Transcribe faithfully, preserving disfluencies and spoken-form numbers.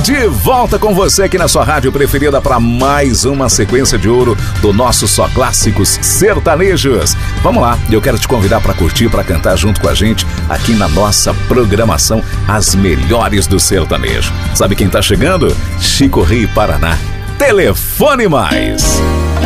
De volta com você aqui na sua rádio preferida para mais uma sequência de ouro do nosso Só Clássicos Sertanejos. Vamos lá, eu quero te convidar para curtir, para cantar junto com a gente aqui na nossa programação As Melhores do Sertanejo. Sabe quem tá chegando? Chico Rei Paraná. Telefone Mais.